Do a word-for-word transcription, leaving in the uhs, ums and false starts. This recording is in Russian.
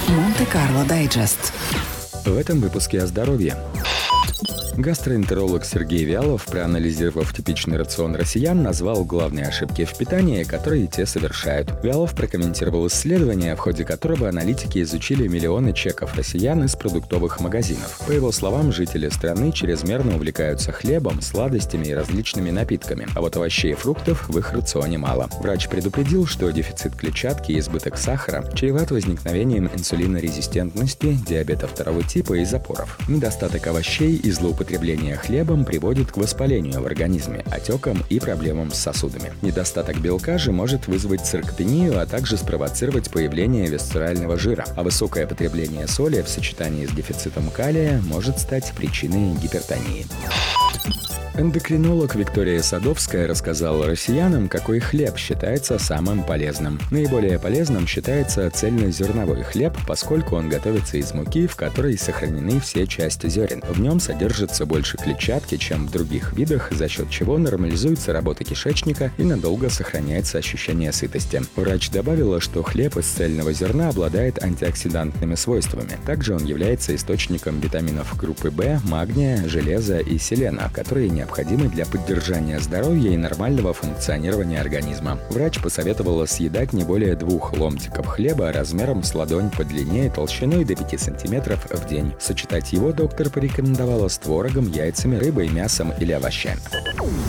Монте-Карло Дайджест. В этом выпуске о здоровье. Гастроэнтеролог Сергей Вялов, проанализировав типичный рацион россиян, назвал главные ошибки в питании, которые те совершают. Вялов прокомментировал исследование, в ходе которого аналитики изучили миллионы чеков россиян из продуктовых магазинов. По его словам, жители страны чрезмерно увлекаются хлебом, сладостями и различными напитками, а вот овощей и фруктов в их рационе мало. Врач предупредил, что дефицит клетчатки и избыток сахара чреват возникновением инсулинорезистентности, диабета второго типа и запоров. Недостаток овощей и злоупотребление Употребление хлебом приводит к воспалению в организме, отекам и проблемам с сосудами. Недостаток белка же может вызвать саркопению, а также спровоцировать появление висцерального жира. А высокое потребление соли в сочетании с дефицитом калия может стать причиной гипертонии. Эндокринолог Виктория Садовская рассказала россиянам, какой хлеб считается самым полезным. Наиболее полезным считается цельнозерновой хлеб, поскольку он готовится из муки, в которой сохранены все части зерен. В нем содержится больше клетчатки, чем в других видах, за счет чего нормализуется работа кишечника и надолго сохраняется ощущение сытости. Врач добавила, что хлеб из цельного зерна обладает антиоксидантными свойствами. Также он является источником витаминов группы В, магния, железа и селена, которые не необходимы для поддержания здоровья и нормального функционирования организма. Врач посоветовала съедать не более двух ломтиков хлеба размером с ладонь по длине и толщиной до пяти сантиметров в день. Сочетать его доктор порекомендовала с творогом, яйцами, рыбой, мясом или овощами.